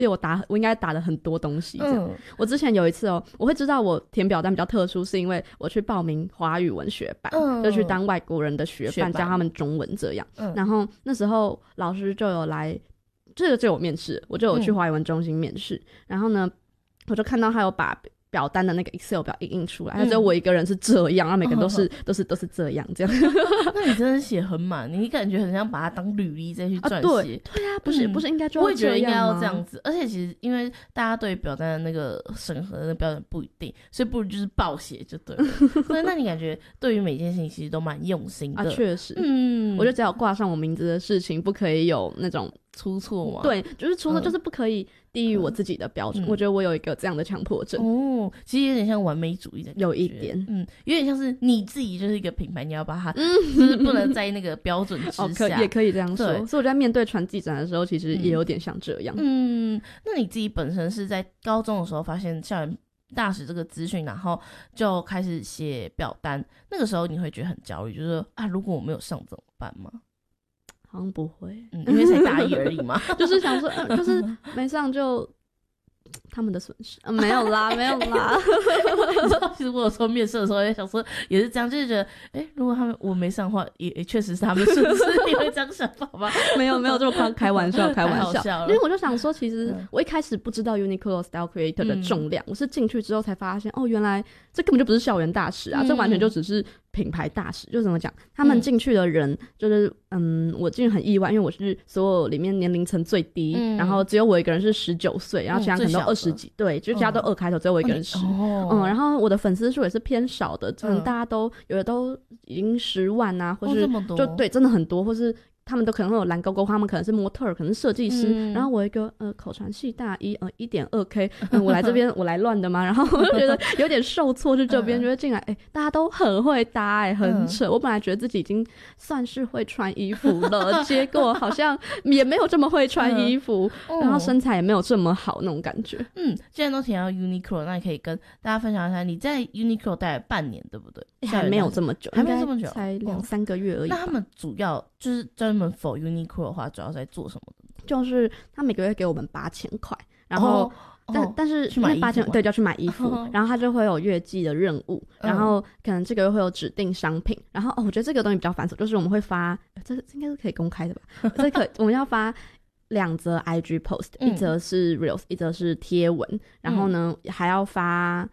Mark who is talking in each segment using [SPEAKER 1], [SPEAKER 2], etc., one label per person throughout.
[SPEAKER 1] 因为我应该打了很多东西这样。我之前有一次我会知道我填表单比较特殊，是因为我去报名华语文学班，就去当外国人的学伴，教他们中文这样。然后那时候老师就有来，这个就有面试，我就有去华语文中心面试。然后呢，我就看到他有把表单的那个 Excel 表印出来，只有我一个人是这样，然后每个人都是这样这样。
[SPEAKER 2] 那你真的写很满，你感觉很像把它当履历再去撰写。
[SPEAKER 1] 对啊，不是应该就要这样吗？
[SPEAKER 2] 我也觉得应该要这样子。而且其实因为大家对表单的那个审核的标准不一定，所以不如就是爆写就对了。所以那你感觉对于每件事情其实都蛮用心的。
[SPEAKER 1] 确实。我觉得只要挂上我名字的事情，不可以有那种
[SPEAKER 2] 出错吗？
[SPEAKER 1] 对，就是出错，就是不可以低于我自己的标准。我觉得我有一个这样的强迫症。
[SPEAKER 2] 其实有点像完美主义的感觉，
[SPEAKER 1] 有一点。
[SPEAKER 2] 有点像是你自己就是一个品牌，你要把它就是不能在那个标准之下。
[SPEAKER 1] 也可以这样说。所以我觉得面对传记展的时候，其实也有点像这样。
[SPEAKER 2] 那你自己本身是在高中的时候发现校园大使这个资讯，然后就开始写表单，那个时候你会觉得很焦虑，就是说如果我没有上怎么办吗？
[SPEAKER 1] 好像不会。
[SPEAKER 2] 因为才大一而已嘛。
[SPEAKER 1] 就是想说就是没上就他们的损失。没有啦。
[SPEAKER 2] 其实我有时候面试的时候也想说也是这样，就是觉得如果我没上的话也确实是他们的损失。你会这样想法吗？
[SPEAKER 1] 没有这么开玩笑。因为我就想说，其实我一开始不知道 Uniqlo Style Creator 的重量，我是进去之后才发现原来这根本就不是校园大使啊，这完全就只是品牌大使。就怎么讲，他们进去的人就是我进去很意外，因为我是所有里面年龄层最低，然后只有我一个人是19岁，然后其他可能都20几，对，就其他都2开头，只有我一个人10。然后我的粉丝数也是偏少的，可能大家都有的都已经10万啊，或是就对，真的很多，或是他们都可能会有蓝勾勾，他们可能是模特儿，可能是设计师。然后我一个口传系大一1.2K，我来这边我来乱的吗？然后我就觉得有点受挫，去这边觉得进来大家都很会搭很扯。我本来觉得自己已经算是会穿衣服了，结果好像也没有这么会穿衣服，然后身材也没有这么好那种感觉。
[SPEAKER 2] 既然都提到 Uniqlo， 那你可以跟大家分享一下你在 Uniqlo 待了半年对不对？
[SPEAKER 1] 还没有这么久，
[SPEAKER 2] 还没有这么久，
[SPEAKER 1] 才2-3个月而已吧。
[SPEAKER 2] 那他们主要就是专门 for Uniqlo 的话主要在做什么的？
[SPEAKER 1] 就是他每个月给我们8000块，然后但是
[SPEAKER 2] 去买衣服
[SPEAKER 1] 8000对，就要去买衣服。然后他就会有月季的任务，然后可能这个月会有指定商品。然后我觉得这个东西比较繁琐，就是我们会发这应该是可以公开的吧？我们要发2则 IG post，一则是 Reels，一则是贴文。然后呢还要发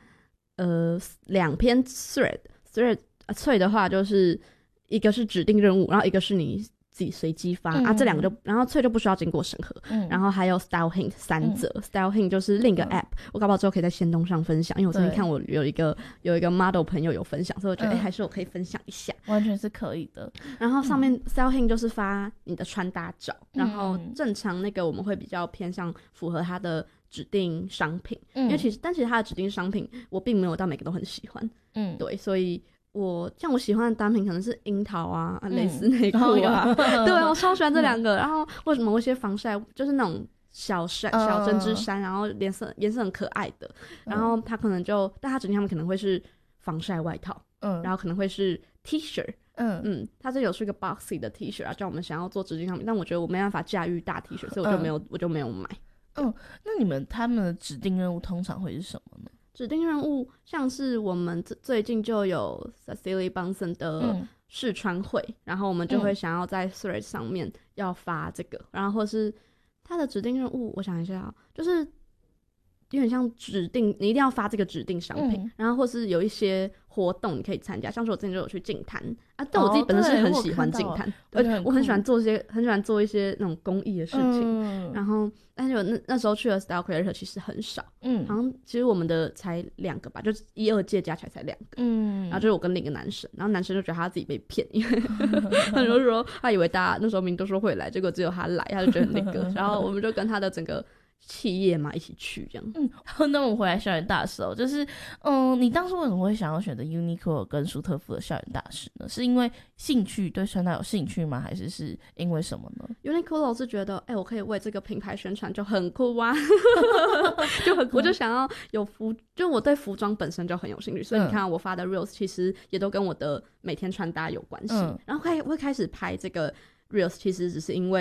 [SPEAKER 1] 2篇 thread 的话就是一个是指定任务，然后一个是你自己随机发这2个就，然后就不需要经过审核。然后还有 Style Hint 3则，Style Hint 就是另一个 app，我搞不好之后可以在限动上分享，因为我最近看我有一个 model 朋友有分享，所以我觉得还是我可以分享一下，
[SPEAKER 2] 完全是可以的。
[SPEAKER 1] 然后上面 Style Hint 就是发你的穿搭照，然后正常那个我们会比较偏向符合它的指定商品，因为其实它的指定商品我并没有到每个都很喜欢。对，所以像我喜欢的单品可能是樱桃啊、蕾丝内裤啊，对，我超喜欢这2个。然后为什么某一些防晒就是那种小针织衫，然后颜色很可爱的，然后它可能但它指定他们可能会是防晒外套，然后可能会是 T 恤，它这有出一个 boxy 的 T 恤啊，叫我们想要做指定商品，但我觉得我没办法驾驭大 T 恤，所以我就没有买。
[SPEAKER 2] 那他们的指定任务通常会是什么呢？
[SPEAKER 1] 指定任务像是我们最近就有 Cecilie Bunsen 的试穿会，然后我们就会想要在 Thread 上面要发这个，然后或是它的指定任务，我想一下就是有点像指定你一定要发这个指定商品，然后或是有一些活动你可以参加，像是我之前就有去净滩啊，但我自己本身是很喜欢净滩，我很喜欢做一些那种公益的事情，然后但是那时候去的 Style Creator 其实很少，好像其实我们的才2个吧，就是1、2届加起来才2个，然后就是我跟另一个男生，然后男生就觉得他自己被骗，因为他就说他以为大家那时候明明都说会来，结果只有他来，他就觉得很那个，然后我们就跟他的整个企业嘛一起去这样。
[SPEAKER 2] 那我们回来校园大使就是你当初为什么会想要选择 Uniqlo 跟舒特福的校园大使呢？是因为兴趣，对穿搭有兴趣吗？还是因为什么呢？
[SPEAKER 1] Uniqlo 是觉得我可以为这个品牌宣传就很酷啊我就想要就我对服装本身就很有兴趣，所以你看我发的 Reels 其实也都跟我的每天穿搭有关系，然后我会开始拍这个 Reels 其实只是因为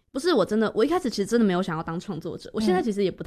[SPEAKER 1] 不是我一开始其实真的没有想要当创作者，我现在其实也不